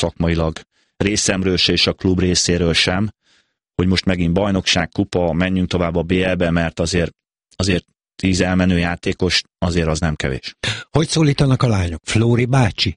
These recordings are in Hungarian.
szakmailag részemről se és a klub részéről sem, hogy most megint bajnokság, kupa, menjünk tovább a BL-be, mert azért 10 elmenő játékos, azért az nem kevés. Hogy szólítanak a lányok? Flóri bácsi?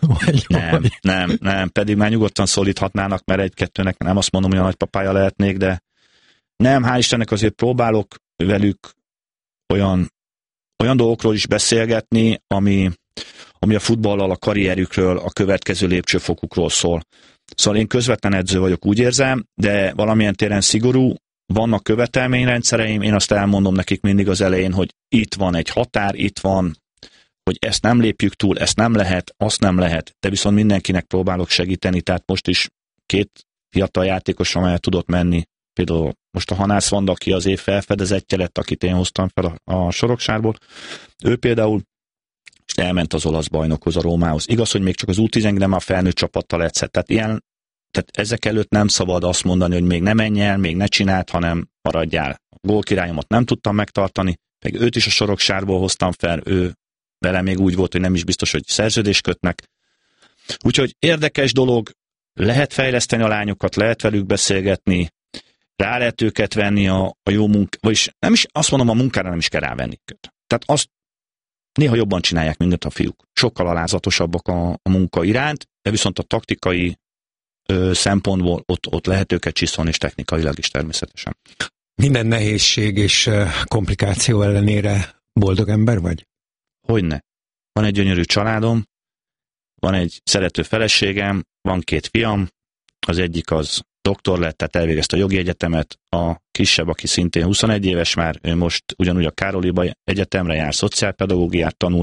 Nem, pedig már nyugodtan szólíthatnának, mert egy-kettőnek nem azt mondom, hogy a nagypapája lehetnék, de nem, hál' Istennek azért próbálok velük olyan dolgokról is beszélgetni, ami a futballal, a karrierükről, a következő lépcsőfokukról szól. Szóval én közvetlen edző vagyok, úgy érzem, de valamilyen téren szigorú, vannak követelményrendszereim, én azt elmondom nekik mindig az elején, hogy itt van egy határ, itt van, hogy ezt nem lépjük túl, ezt nem lehet, azt nem lehet, de viszont mindenkinek próbálok segíteni, tehát most is 2 fiatal játékos, amelyet tudott menni, például most a Hanász Vanda, aki az év felfedezetje lett, akit én hoztam fel a Soroksárból, ő például elment az olasz bajnokhoz, a Rómához. Igaz, hogy még csak az U10, de már felnőtt csapattal edzett. Tehát ezek előtt nem szabad azt mondani, hogy még ne menj el, még ne csináld, hanem maradjál. A gólkirályomat nem tudtam megtartani, meg őt is a Soroksárból hoztam fel, ő vele még úgy volt, hogy nem is biztos, hogy szerződést kötnek. Úgyhogy érdekes dolog, lehet fejleszteni a lányokat, lehet velük beszélgetni, rá lehet őket venni a jó munkára, vagyis nem is, azt mondom, a munkára nem is kell rávenni őket. Tehát azt néha jobban csinálják, mint a fiúk. Sokkal alázatosabbak a munka iránt, de viszont a taktikai szempontból ott lehet őket csiszolni, és technikailag is természetesen. Minden nehézség és komplikáció ellenére boldog ember vagy? Hogyne. Van egy gyönyörű családom, van egy szerető feleségem, van 2 fiam, az egyik az doktor lett, tehát elvégezte a jogi egyetemet, a kisebb, aki szintén 21 éves már, ő most ugyanúgy a Károliba Egyetemre jár, szociálpedagógiát tanul.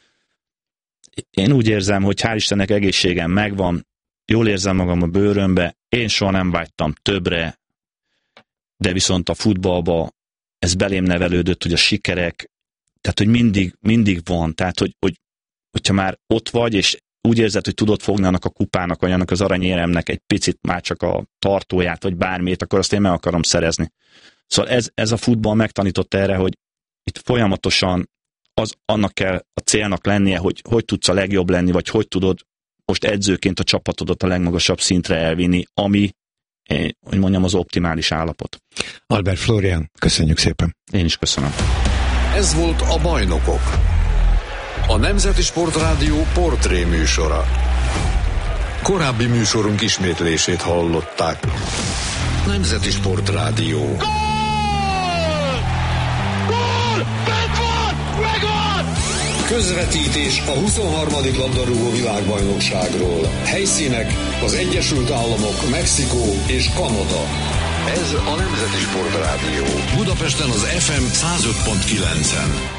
Én úgy érzem, hogy hál' Istennek egészségem megvan, jól érzem magam a bőrömbe, én soha nem vágytam többre, de viszont a futballba ez belém nevelődött, hogy a sikerek, tehát hogy mindig van, tehát hogyha már ott vagy, és úgy érzed, hogy tudod fogni annak a kupának, vagy annak az aranyéremnek egy picit már csak a tartóját, vagy bármit, akkor azt én meg akarom szerezni. Szóval ez a futball megtanított erre, hogy itt folyamatosan annak kell a célnak lennie, hogy tudsz a legjobb lenni, vagy hogy tudod most edzőként a csapatodat a legmagasabb szintre elvinni, ami, hogy mondjam, az optimális állapot. Albert Flórián, köszönjük szépen. Én is köszönöm. Ez volt a Bajnokok, a Nemzeti Sportrádió portré műsora. Korábbi műsorunk ismétlését hallották. Nemzeti Sportrádió. Gól! Gól! Bent van! Megvan! Közvetítés a 23. labdarúgó világbajnokságról. Helyszínek az Egyesült Államok, Mexikó és Kanada. Ez a Nemzeti Sportrádió. Budapesten az FM 105.9-en.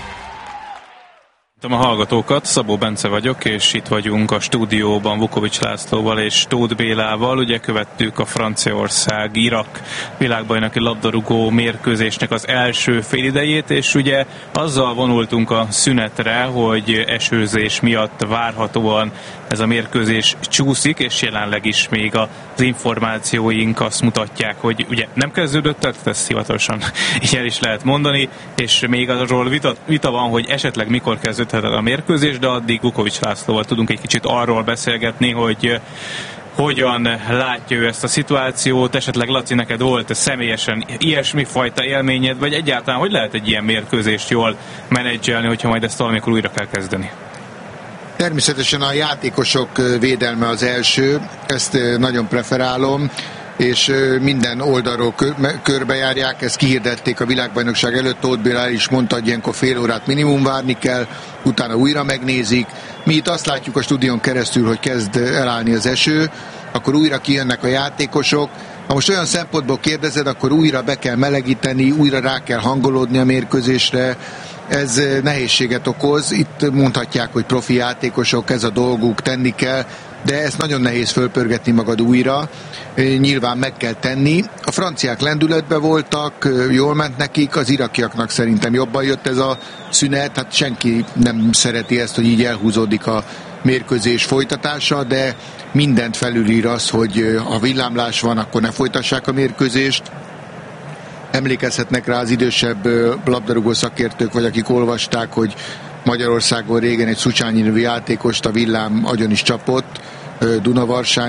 A hallgatókat, Szabó Bence vagyok, és itt vagyunk a stúdióban Vukovics Lászlóval és Tóth Bélával. Ugye követtük a Franciaország-Irak világbajnoki labdarúgó mérkőzésnek az első félidejét, és ugye azzal vonultunk a szünetre, hogy esőzés miatt várhatóan ez a mérkőzés csúszik, és jelenleg is még az információink azt mutatják, hogy ugye nem kezdődött, tehát ezt hivatalosan így el is lehet mondani, és még arról vita van, hogy esetleg mikor kezdődhet a mérkőzés, de addig Vukovics Lászlóval tudunk egy kicsit arról beszélgetni, hogy hogyan látja ő ezt a szituációt, esetleg Laci, neked volt személyesen ilyesmi fajta élményed, vagy egyáltalán hogy lehet egy ilyen mérkőzést jól menedzselni, hogyha majd ezt valamikor újra kell kezdeni? Természetesen a játékosok védelme az első, ezt nagyon preferálom, és minden oldalról körbejárják, ezt kihirdették a világbajnokság előtt, Tóth Béla is mondta, hogy ilyenkor fél órát minimum várni kell, utána újra megnézik. Mi itt azt látjuk a stúdión keresztül, hogy kezd elállni az eső, akkor újra kijönnek a játékosok. Ha most olyan szempontból kérdezed, akkor újra be kell melegíteni, újra rá kell hangolódni a mérkőzésre, ez nehézséget okoz. Itt mondhatják, hogy profi játékosok, ez a dolguk, tenni kell, de ezt nagyon nehéz fölpörgetni magad újra. Nyilván meg kell tenni. A franciák lendületben voltak, jól ment nekik, az irakiaknak szerintem jobban jött ez a szünet, hát senki nem szereti ezt, hogy így elhúzódik a mérkőzés folytatása, de mindent felülír az, hogy ha villámlás van, akkor ne folytassák a mérkőzést. Emlékezhetnek rá az idősebb labdarúgó szakértők, vagy akik olvasták, hogy Magyarországon régen egy Szucsányi nevű játékost a villám agyon is csapott, Dunavarsány